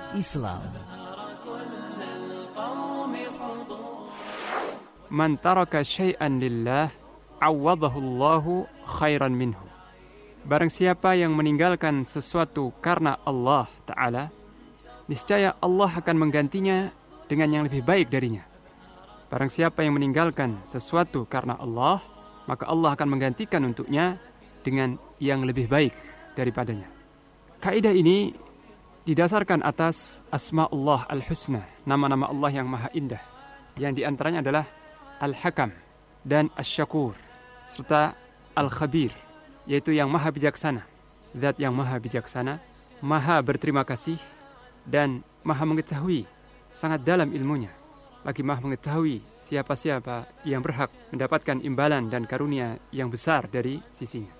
Islam. Man taraka syai'an lillah awadahu Allahu khairan minhu. Barang siapa yang meninggalkan sesuatu karena Allah Ta'ala, niscaya Allah akan menggantinya dengan yang lebih baik darinya. Barang siapa yang meninggalkan sesuatu karena Allah, maka Allah akan menggantikan untuknya dengan yang lebih baik daripadanya. Kaidah ini didasarkan atas Asma'ullah Al-Husna, nama-nama Allah yang maha indah, yang diantaranya adalah Al-Hakam dan Asy-Syakur, serta Al-Khabir, yaitu yang maha bijaksana. Zat yang maha bijaksana, maha berterima kasih, dan maha mengetahui, sangat dalam ilmunya. Lagi maha mengetahui siapa-siapa yang berhak mendapatkan imbalan dan karunia yang besar dari sisinya.